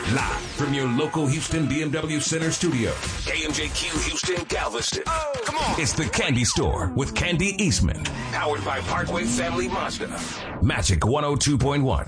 Live from your local Houston BMW Center studio, KMJQ Houston, Galveston. Oh, come on. It's the Candy Store with Candy Eastman. Powered by Parkway Family Mazda. Magic 102.1.